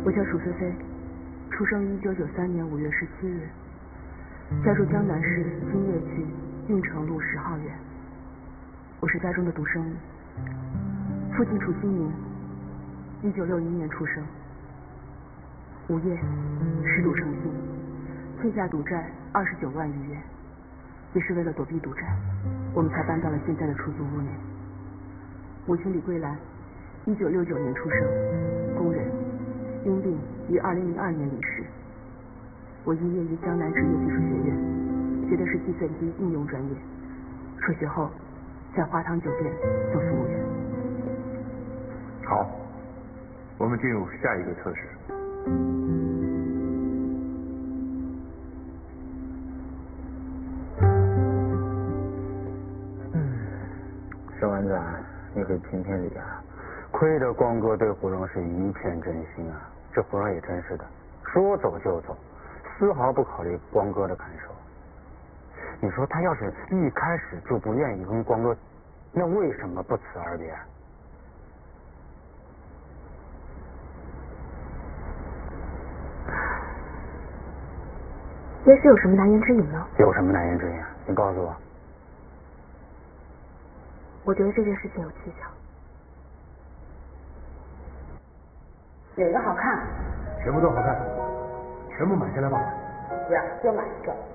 我叫楚菲菲，出生于1993年5月17日，家住江南市金叶区运城路10号院。我是家中的独生女，父亲楚新民，1961年出生。无业，嗜赌成性，欠下赌债29万余元。也是为了躲避赌债，我们才搬到了现在的出租屋内。母亲李桂兰，1969年出生，工人，因病于2002年离世。我毕业于江南职业技术学院，学的是计算机应用专业。辍学后，在华堂酒店做服务员。 好，我们进入下一个测试。 小丸子，你给评评理啊！亏得光哥对胡荣是一片真心啊，这胡荣也真是的，说走就走，丝毫不考虑光哥的感受。你说他要是一开始就不愿意跟光哥，那为什么不辞而别？ 也许有什么难言之隐呢？ 有什么难言之隐？你告诉我。 我觉得这件事情有蹊跷。 哪个好看？ 全部都好看，全部买下来吧。 是啊，就买一个。